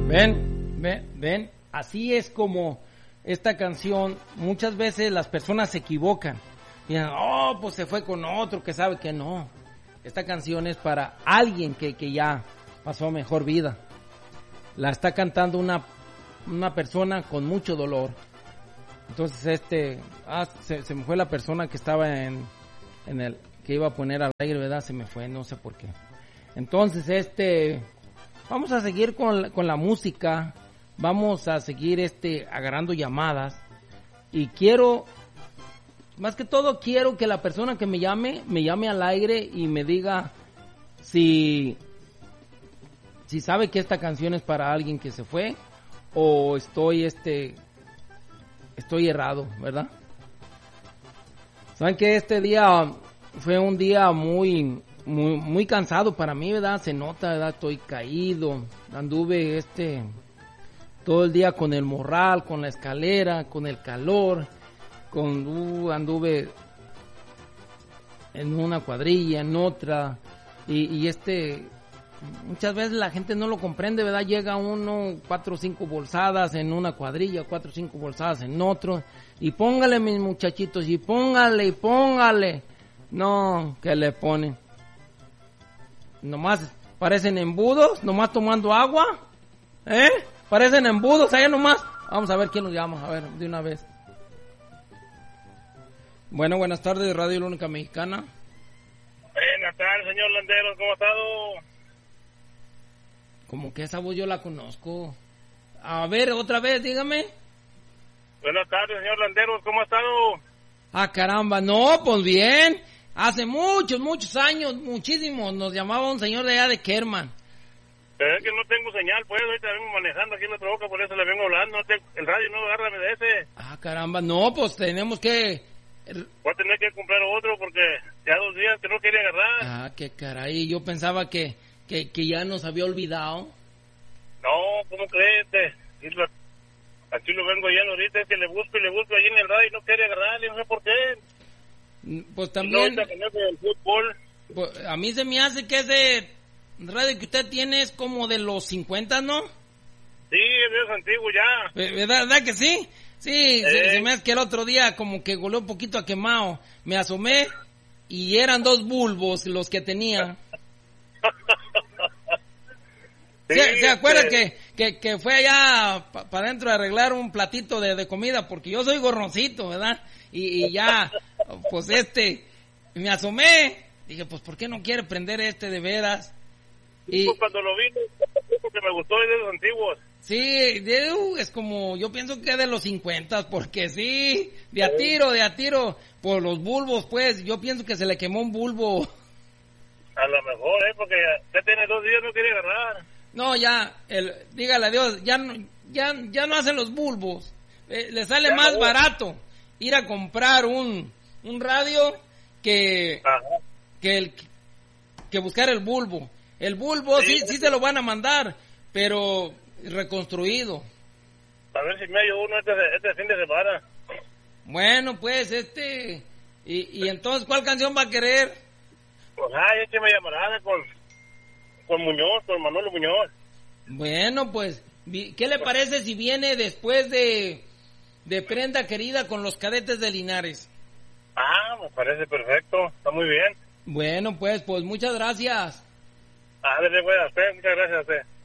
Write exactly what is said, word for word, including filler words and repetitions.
Ven, ven, ven, así es como esta canción, muchas veces las personas se equivocan. Dicen, oh, pues se fue con otro que sabe que no. Esta canción es para alguien que, que ya pasó mejor vida. La está cantando una, una persona con mucho dolor. Entonces este, ah, se, se me fue la persona que estaba en, en el, que iba a poner al aire, ¿verdad? Se me fue, no sé por qué. Entonces este, vamos a seguir con la, con la música, vamos a seguir este, agarrando llamadas. Y quiero, más que todo quiero que la persona que me llame, me llame al aire y me diga si... si sabe que esta canción es para alguien que se fue o estoy este estoy errado, ¿verdad? Saben que este día fue un día muy muy muy cansado para mí, ¿verdad? Se nota, ¿verdad? Estoy caído, anduve este todo el día con el morral, con la escalera, con el calor, con uh, anduve en una cuadrilla, en otra y, y este muchas veces la gente no lo comprende, ¿verdad? Llega uno, cuatro o cinco bolsadas en una cuadrilla, cuatro o cinco bolsadas en otro. Y póngale, mis muchachitos, y póngale, y póngale. No, que le ponen. Nomás parecen embudos, nomás tomando agua. ¿Eh? Parecen embudos, allá nomás. Vamos a ver quién nos llama, a ver, de una vez. Bueno, buenas tardes, Radio La Única Mexicana. Buenas tardes, señor Landeros, ¿cómo ha estado? Como que esa voz yo la conozco. A ver, otra vez, dígame. Buenas tardes, señor Landeros, ¿cómo ha estado? Ah, caramba, no, pues bien. Hace muchos, muchos años, muchísimos, nos llamaba un señor de allá de Kerman. Pero es que no tengo señal, pues, ahorita vengo manejando aquí en la troca, por eso le vengo hablando. No tengo, el radio no agárrame de ese. Ah, caramba, no, pues tenemos que... Voy a tener que comprar otro porque ya dos días que no quería agarrar. Ah, qué caray, yo pensaba que... Que, que ya nos había olvidado. No, ¿cómo crees? Aquí lo vengo yendo ahorita, es que le busco y le busco allí en el radio y no quiere agarrar, no sé por qué. Pues también... No, el fútbol. Pues, a mí se me hace que ese radio que usted tiene es como de los cincuenta, ¿no? Sí, es antiguo ya. ¿Verdad, ¿verdad que sí? Sí, eh. se, se me hace que el otro día como que goleó un poquito a quemado. Me asomé y eran dos bulbos los que tenía. Sí, ¿Se, ¿se acuerda sí. que, que, que fue allá para pa adentro a arreglar un platito de, de comida? Porque yo soy gorroncito, ¿verdad? Y, y ya, pues este, me asomé. Dije, pues, ¿por qué no quiere prender este de veras? Y pues cuando lo vi, porque me gustó de los antiguos. Sí, de, uh, es como, yo pienso que de los cincuenta, porque sí, de a tiro, de a tiro, por los bulbos, pues, yo pienso que se le quemó un bulbo. A lo mejor, ¿eh? Porque ya tiene dos días, no quiere agarrar. No, ya, el, dígale a Dios, ya no, ya, ya no hacen los bulbos. Eh, le sale ya más no. barato ir a comprar un, un radio que, que, el, que buscar el bulbo. El bulbo sí, sí, sí se lo van a mandar, pero reconstruido. A ver si me hay uno este, este fin de semana. Bueno, pues, este, y, y entonces, ¿cuál canción va a querer? Pues, ay, es que me llamará con, con Muñoz, con Manolo Muñoz. Bueno, pues, ¿qué le parece si viene después de, de Prenda Querida con los Cadetes de Linares? Ah, me parece perfecto, está muy bien. Bueno, pues, pues, muchas gracias. Ah, de buenas, muchas gracias a usted.